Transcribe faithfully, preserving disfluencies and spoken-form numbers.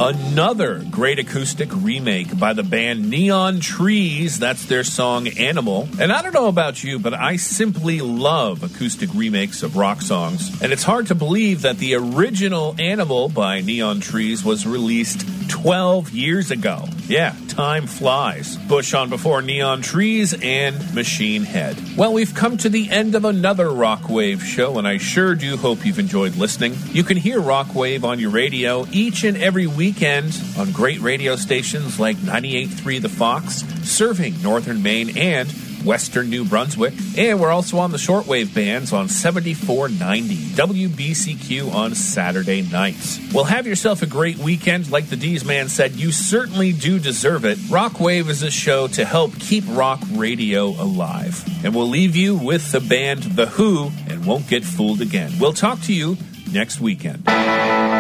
Another great acoustic remake by the band Neon Trees. That's their song Animal. And I don't know about you, but I simply love acoustic remakes of rock songs. And it's hard to believe that the original Animal by Neon Trees was released twelve years ago. Yeah, time flies. Bush on before Neon Trees and Machine Head. Well, we've come to the end of another Rockwave show, and I sure do hope you've enjoyed listening. You can hear Rockwave on your radio each and every weekend on great radio stations like ninety-eight point three The Fox, serving northern Maine and western New Brunswick. And we're also on the shortwave bands on seventy-four ninety W B C Q on Saturday nights. Well, have yourself a great weekend. Like the D's man said, you certainly do deserve it. Rockwave is a show to help keep rock radio alive. And we'll leave you with the band The Who and Won't Get Fooled Again. We'll talk to you next weekend.